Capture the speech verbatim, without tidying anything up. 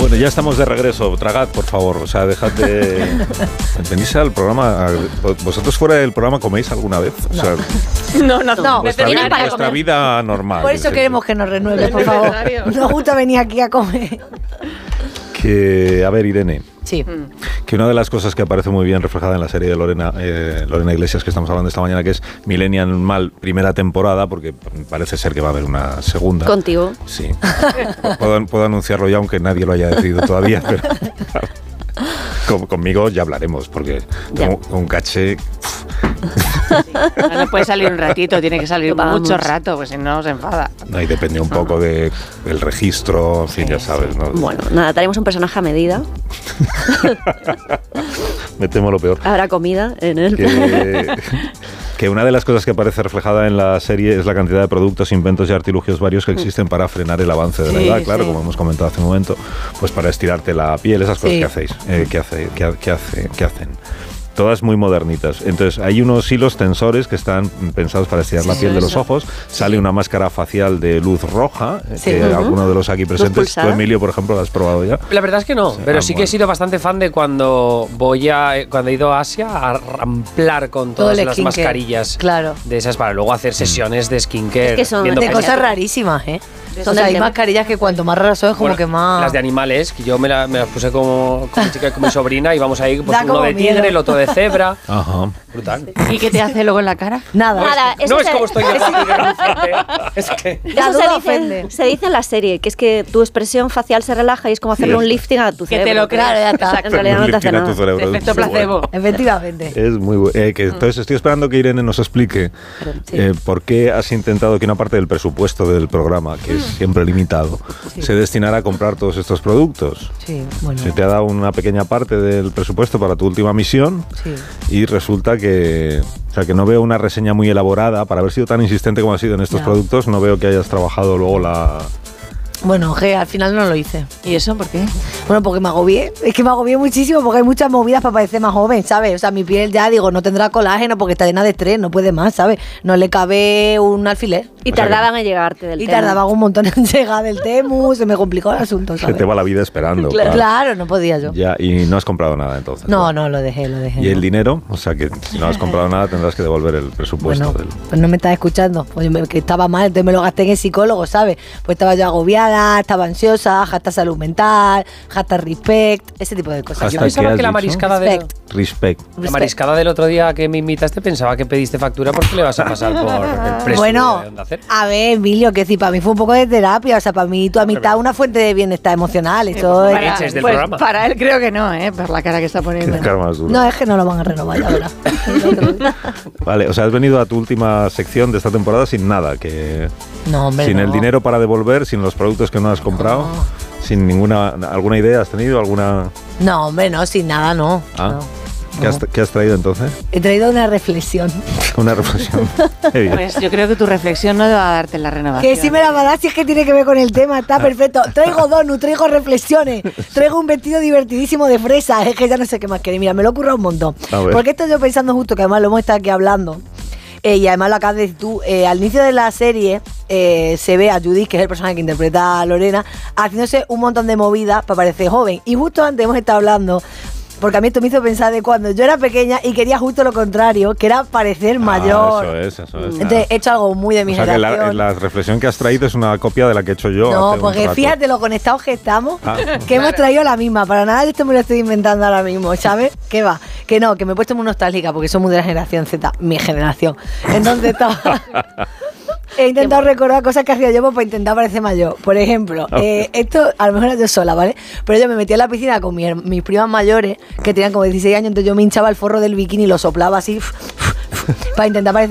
Bueno, ya estamos de regreso. Tragad, por favor. O sea, dejad de... ¿Venís al programa? ¿Vosotros fuera del programa coméis alguna vez? O sea, no, no, no. Vuestra, vida, vuestra vida normal. Por eso queremos que nos renueve, por favor. Nos gusta venir aquí a comer. Que, a ver, Irene. Sí. Que una de las cosas que aparece muy bien reflejada en la serie de Lorena, eh, Lorena Iglesias, que estamos hablando esta mañana, que es Millennial Mal, primera temporada, porque parece ser que va a haber una segunda. Contigo. Sí. Puedo, puedo anunciarlo ya, aunque nadie lo haya decidido todavía, pero con, conmigo ya hablaremos, porque tengo un caché... No puede salir un ratito, tiene que salir Vamos. mucho rato, pues si no se enfada. No, y depende un poco de, del registro, en fin, sí, ya sabes, ¿no? Bueno, nada, tenemos un personaje a medida. Me temo lo peor. Habrá comida en él. Que, que una de las cosas que aparece reflejada en la serie es la cantidad de productos, inventos y artilugios varios que existen para frenar el avance de la sí, edad, claro, sí. como hemos comentado hace un momento, pues para estirarte la piel, esas cosas sí. que hacéis, eh, que, hace, que, que, hace, que hacen. Todas muy modernitas. Entonces hay unos hilos tensores que están pensados para estirar sí, la piel de los ojos. Sale una máscara facial de luz roja, sí, que uh-huh. alguno de los aquí presentes, tú, Emilio, por ejemplo, ¿la has probado ya? La verdad es que no, sí, pero ah, sí que bueno. he sido bastante fan de cuando voy a cuando he ido a Asia a ramplar con todas Todo las skincare. mascarillas claro. de esas para luego hacer sesiones de skincare. Es que son de cosas rarísimas, ¿eh? O sea, hay mascarillas que cuanto más raras son, es como bueno, que más... Las de animales, que yo me, la, me las puse como, como chica con mi sobrina y vamos ahí, pues uno de tigre, miedo. el otro de cebra. Ajá. Brutal. ¿Y qué te hace luego en la cara? Nada. Nada. No, es, no es como estoy yo Es que... Eso se dice, se dice en la serie, que es que tu expresión facial se relaja y es como hacerle sí, un lifting a tu cerebro. Que te lo creas, ya está. En realidad no te hace nada. Efecto placebo. Bueno. Efectivamente. Es muy bueno. Eh, que, entonces estoy esperando que Irene nos explique sí. eh, por qué has intentado que una parte del presupuesto del programa, que es siempre limitado, sí. se destinara a comprar todos estos productos. Sí, bueno. Se te ha dado una pequeña parte del presupuesto para tu última misión sí. y resulta que, o sea, que no veo una reseña muy elaborada. Para haber sido tan insistente como has sido en estos no. productos, no veo que hayas trabajado luego la... Bueno, que al final no lo hice. ¿Y eso por qué? Bueno, porque me agobié. Es que me agobié muchísimo porque hay muchas movidas para parecer más joven, ¿sabes? O sea, mi piel ya, digo, no tendrá colágeno porque está llena de estrés, no puede más, ¿sabes? No le cabe un alfiler. Y tardaban en llegarte del Y Temu. tardaban un montón en llegar del Temu, se me complicó el asunto, ¿sabes? Se te va la vida esperando. Claro, claro, no podía yo. Ya, y no has comprado nada entonces. No, no, lo dejé, lo dejé. ¿Y no. el dinero? O sea, que si no has comprado nada tendrás que devolver el presupuesto. Bueno, del... pues no me estás escuchando. Pues me, que estaba mal, entonces me lo gasté en el psicólogo, ¿sabes? Pues estaba yo agobiada, estaba ansiosa. Hashtag salud mental, hashtag respect, ese tipo de cosas. Yo pensaba que la mariscada del respect. La mariscada del otro día que me invitaste pensaba que pediste factura porque le vas a pasar por el precio bueno, de Onda Cero. A ver, Emilio, que si para mí fue un poco de terapia, o sea, para mí tu amistad es una fuente de bienestar emocional. Esto pues, es, para, del pues, programa. Para él creo que no, ¿eh? Por la cara que está poniendo. Qué cara más dura. No, es que no lo van a renovar, la verdad. Vale, o sea, has venido a tu última sección de esta temporada sin nada, que no, hombre, sin no. el dinero para devolver, sin los productos que no has comprado. No. Sin ninguna... ¿Alguna idea has tenido? ¿Alguna...? No, hombre, no, sin nada, no. Ah. no. ¿Qué, has, ¿Qué has traído entonces? He traído una reflexión. Una reflexión. Pues yo creo que tu reflexión no va a darte la renovación. Que sí me la va a dar si es que tiene que ver con el tema, está perfecto. Traigo donut, traigo reflexiones, traigo un vestido divertidísimo de fresa. Es que ya no sé qué más queréis. Mira, me lo he currado un montón. Porque esto yo pensando justo, que además lo hemos estado aquí hablando. Eh, y además lo acabas de decir tú, eh, al inicio de la serie eh, se ve a Judith, que es el personaje que interpreta a Lorena, haciéndose un montón de movidas para parecer joven. Y justo antes hemos estado hablando, porque a mí esto me hizo pensar de cuando yo era pequeña y quería justo lo contrario, que era parecer ah, mayor. Eso es, eso es. Entonces he hecho algo muy de mi o sea generación. Que la, la reflexión que has traído es una copia de la que he hecho yo. No, hace porque un rato. Fíjate lo conectados que estamos, ah, que claro. hemos traído la misma. Para nada esto me lo estoy inventando ahora mismo, ¿sabes? ¿Qué va? Que no, que me he puesto muy nostálgica porque soy muy de la generación Z, mi generación. Entonces estaba... He intentado recordar cosas que hacía yo para intentar parecer mayor. Por ejemplo, eh, esto a lo mejor era yo sola, ¿vale? Pero yo me metía en la piscina con mi, mis primas mayores, que tenían como dieciséis años, entonces yo me hinchaba el forro del bikini y lo soplaba así para intentar parecer